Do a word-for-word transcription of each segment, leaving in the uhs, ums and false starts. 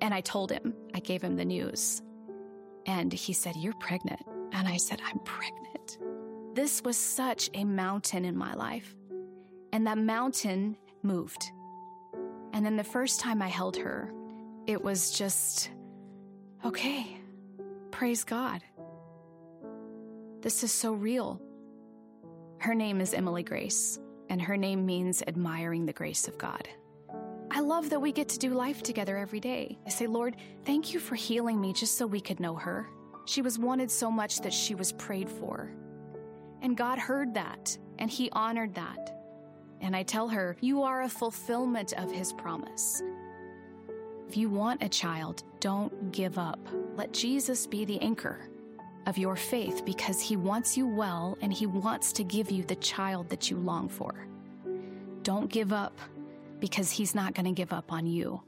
And I told him, I gave him the news. And he said, "You're pregnant." And I said, "I'm pregnant." This was such a mountain in my life. And that mountain moved. And then the first time I held her, it was just, okay, praise God. This is so real. Her name is Emily Grace, and her name means admiring the grace of God. I love that we get to do life together every day. I say, "Lord, thank you for healing me just so we could know her." She was wanted so much that she was prayed for. And God heard that, and he honored that. And I tell her, you are a fulfillment of his promise. If you want a child, don't give up. Let Jesus be the anchor of your faith, because he wants you well and he wants to give you the child that you long for. Don't give up, because he's not going to give up on you.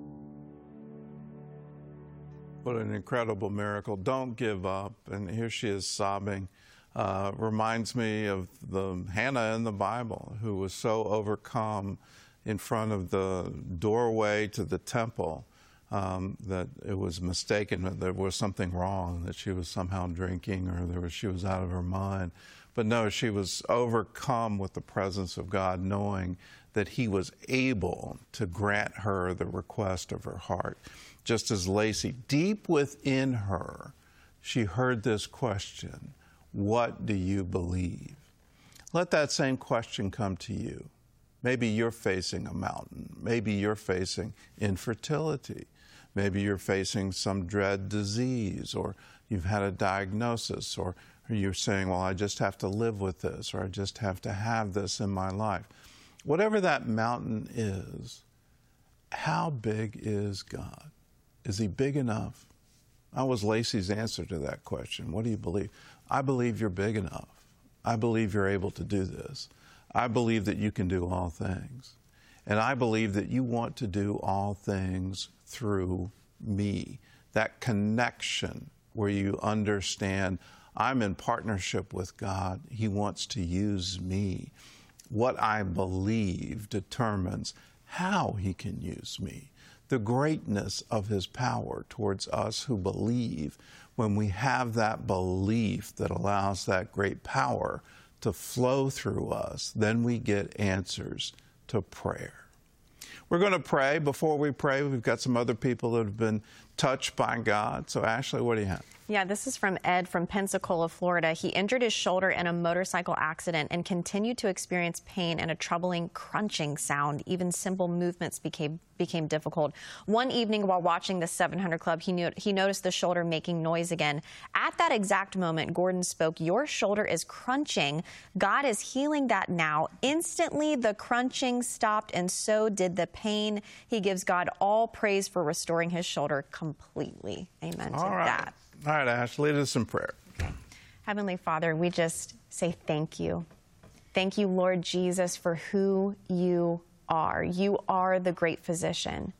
What an incredible miracle. Don't give up. And here she is sobbing. Uh, reminds me of the Hannah in the Bible, who was so overcome in front of the doorway to the temple um, that it was mistaken that there was something wrong, that she was somehow drinking, or there was, she was out of her mind. But no, she was overcome with the presence of God, knowing that he was able to grant her the request of her heart. Just as Lacey, deep within her, she heard this question: what do you believe? Let that same question come to you. Maybe you're facing a mountain. Maybe you're facing infertility. Maybe you're facing some dread disease, or you've had a diagnosis, or you're saying, well, I just have to live with this, or I just have to have this in my life. Whatever that mountain is, how big is God? Is he big enough? That was Lacey's answer to that question. What do you believe? I believe you're big enough. I believe you're able to do this. I believe that you can do all things. And I believe that you want to do all things through me. That connection where you understand I'm in partnership with God. He wants to use me. What I believe determines how he can use me. The greatness of his power towards us who believe, when we have that belief that allows that great power to flow through us, then we get answers to prayer. We're going to pray. Before we pray, we've got some other people that have been touched by God. So, Ashley, what do you have? Yeah, this is from Ed from Pensacola, Florida. He injured his shoulder in a motorcycle accident and continued to experience pain and a troubling crunching sound. Even simple movements became became difficult. One evening while watching the seven hundred Club, he knew he noticed the shoulder making noise again. At that exact moment, Gordon spoke, "Your shoulder is crunching. God is healing that now." Instantly, the crunching stopped, and so did the pain. He gives God all praise for restoring his shoulder completely. Amen all to right. that. All right, Ash, lead us in prayer. Heavenly Father, we just say thank you. Thank you, Lord Jesus, for who you are. You are the great physician.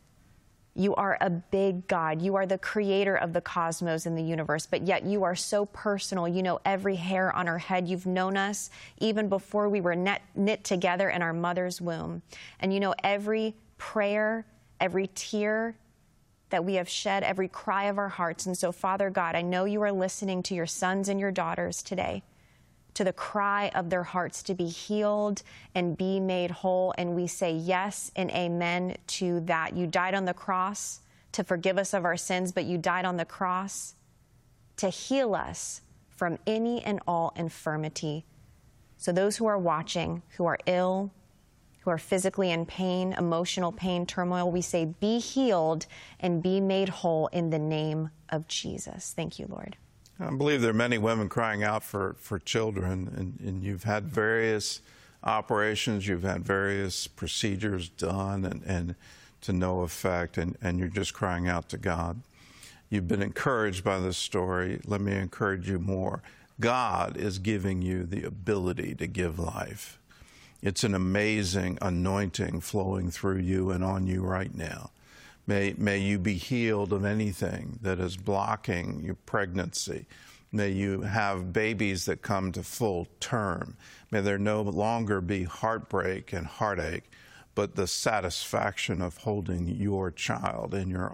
You are a big God. You are the creator of the cosmos and the universe, but yet you are so personal. You know every hair on our head. You've known us even before we were knit, knit together in our mother's womb. And you know every prayer, every tear that we have shed, every cry of our hearts. And so, Father God, I know you are listening to your sons and your daughters today, to the cry of their hearts to be healed and be made whole. And we say yes and amen to that. You died on the cross to forgive us of our sins, but you died on the cross to heal us from any and all infirmity. So those who are watching, who are ill, who are physically in pain, emotional pain, turmoil, we say be healed and be made whole in the name of Jesus. Thank you, Lord. I believe there are many women crying out for, for children, and, and you've had various operations, you've had various procedures done, and, and to no effect, and, and you're just crying out to God. You've been encouraged by this story. Let me encourage you more. God is giving you the ability to give life. It's an amazing anointing flowing through you and on you right now. May, may you be healed of anything that is blocking your pregnancy. May you have babies that come to full term. May there no longer be heartbreak and heartache, but the satisfaction of holding your child in your